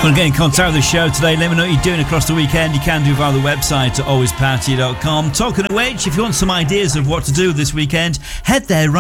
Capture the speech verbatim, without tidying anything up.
Want to get in contact with the show today? Let me know what you're doing across the weekend. You can do via the website at always party dot com. Talking of which, if you want some ideas of what to do this weekend, head there right